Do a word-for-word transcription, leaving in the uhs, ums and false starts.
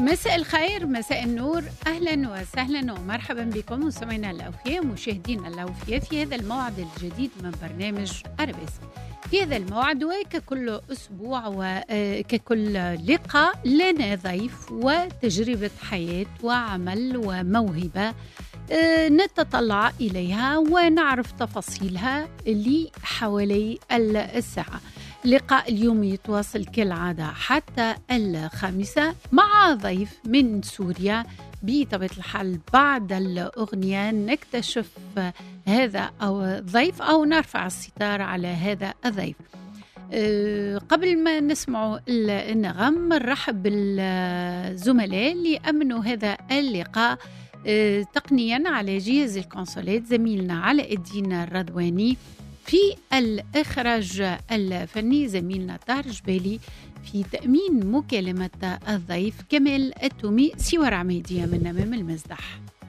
مساء الخير، مساء النور، أهلا وسهلا ومرحبا بكم مستمعينا الأوفياء، مشاهدينا الأوفياء في هذا الموعد الجديد من برنامج أرابيسك. في هذا الموعد وككل أسبوع وككل لقاء لنا ضيف وتجربة حياة وعمل وموهبة نتطلع إليها ونعرف تفاصيلها اللي حوالي الساعة. لقاء اليوم يتواصل كالعادة حتى الخامسة مع ضيف من سوريا. بطبيعة الحال بعد الأغنية نكتشف هذا أو الضيف أو نرفع الستار على هذا الضيف. أه قبل ما نسمع النغم نرحب بالزملاء اللي أمنوا هذا اللقاء أه تقنيا على جهاز الكونسولات زميلنا علاء الدين الرضواني، في الإخراج الفني زميلنا طاهر جبالي، في تأمين مكالمة الضيف كمال التومي، سوار عميدية من أمام المزدح.